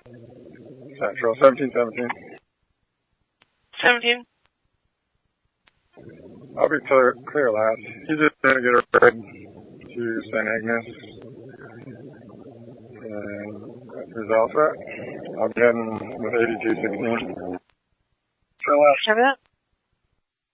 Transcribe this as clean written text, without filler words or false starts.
Central, 1717. 17. I'll be clear last. He's just going to get a ride to St. Agnes. And that's all set. I'll be heading with 8216. For last.